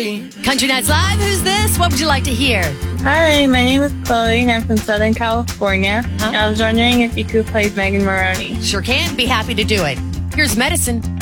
Country Nights Live, who's this? What would you like to hear? Hi, my name is Chloe, and I'm from Southern California. I was wondering if you could play Megan Maroney. Sure can. Be happy to do it. Here's Medicine.